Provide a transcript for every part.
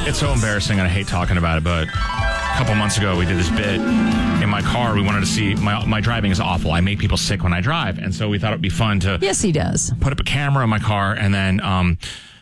It's so embarrassing, and I hate talking about it, but a couple months ago, we did this bit in my car. We wanted to see, my driving is awful. I make people sick when I drive, and so we thought it would be fun to Yes, he does. put up a camera in my car, and then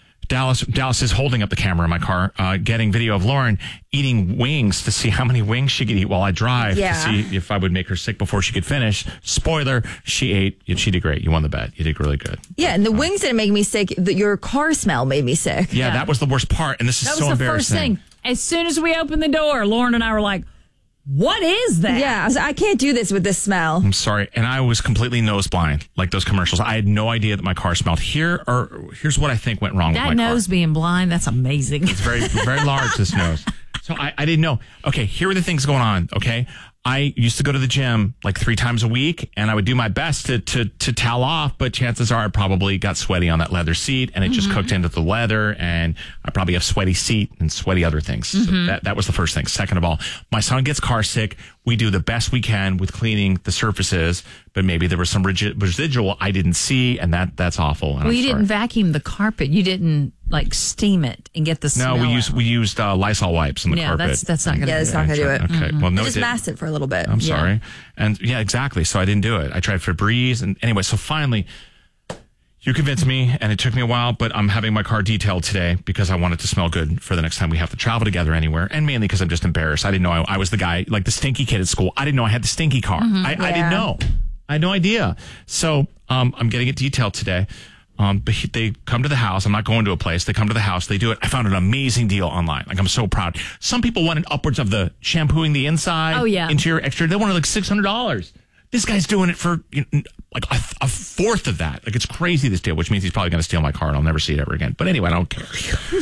Dallas is holding up the camera in my car, getting video of Lauren eating wings to see how many wings she could eat while I drive to see if I would make her sick before she could finish. Spoiler, she ate. She did great. You won the bet. You did really good. Yeah, and the wings didn't make me sick. Your car smell made me sick. Yeah, that was the worst part, and this is so embarrassing. That was the first thing. As soon as we opened the door, Lauren and I were like, what is that? Yeah, I was like, I can't do this with this smell. I'm sorry. And I was completely nose blind, like those commercials. I had no idea that my car smelled. Here's what I think went wrong with my car. That nose being blind, that's amazing. It's very, very large, this nose. So I didn't know. Okay, here are the things going on, okay? I used to go to the gym like 3 times a week, and I would do my best to towel off, but chances are I probably got sweaty on that leather seat, and it just cooked into the leather, and I probably have sweaty seat and sweaty other things. So that was the first thing. Second of all, my son gets car sick. We do the best we can with cleaning the surfaces, but maybe there was some residual I didn't see, and that's awful. And Well, you didn't vacuum the carpet. You didn't like steam it and get the smell. No, out. we used Lysol wipes on the carpet. That's not going to. Yeah, it's not going to do it. Okay, well, no, Just masked it for a little bit. I'm sorry. And yeah, exactly. So I didn't do it. I tried Febreze, and anyway, so finally, you convinced me, and it took me a while, but I'm having my car detailed today because I want it to smell good for the next time we have to travel together anywhere, and mainly because I'm just embarrassed. I didn't know I was the guy, like the stinky kid at school. I didn't know I had the stinky car. I didn't know. I had no idea. So I'm getting it detailed today. But they come to the house. I'm not going to a place. They come to the house. They do it. I found an amazing deal online. Like, I'm so proud. Some people wanted upwards of the shampooing the inside. Oh, yeah. Interior, exterior. They wanted like $600. This guy's doing it for like a fourth of that. Like, it's crazy, this deal, which means he's probably going to steal my car and I'll never see it ever again. But anyway, I don't care.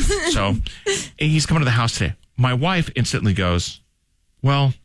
So he's coming to the house today. My wife instantly goes, well,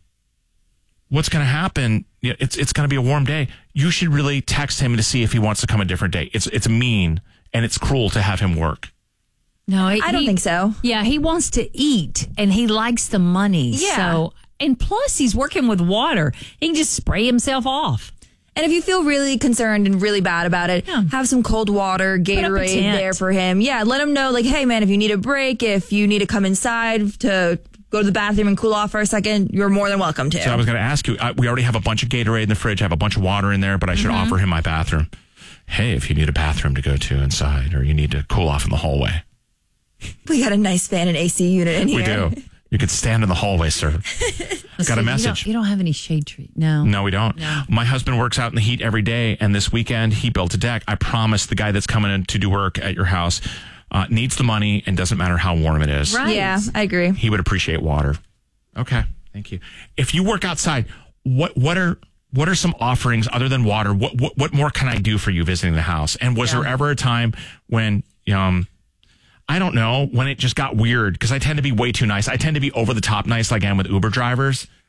what's going to happen? It's going to be a warm day. You should really text him to see if he wants to come a different day. It's mean and it's cruel to have him work. No, I don't think so. Yeah, he wants to eat and he likes the money. Yeah. So, and plus he's working with water. He can just spray himself off. And if you feel really concerned and really bad about it, have some cold water, Gatorade there for him. Yeah, let him know, like, hey, man, if you need a break, if you need to come inside to go to the bathroom and cool off for a second, you're more than welcome to. So I was going to ask you, we already have a bunch of Gatorade in the fridge. I have a bunch of water in there, but I should offer him my bathroom. Hey, if you need a bathroom to go to inside or you need to cool off in the hallway. We got a nice fan and AC unit in here. We do. You could stand in the hallway, sir. Got a message. You don't have any shade tree. No. No, we don't. No. My husband works out in the heat every day, and this weekend he built a deck. I promise the guy that's coming in to do work at your house needs the money and doesn't matter how warm it is. Right. Yeah, I agree. He would appreciate water. Okay, thank you. If you work outside, what are some offerings other than water? What more can I do for you visiting the house? And was there ever a time when I don't know, when it just got weird? Because I tend to be way too nice. I tend to be over the top nice like I am with Uber drivers.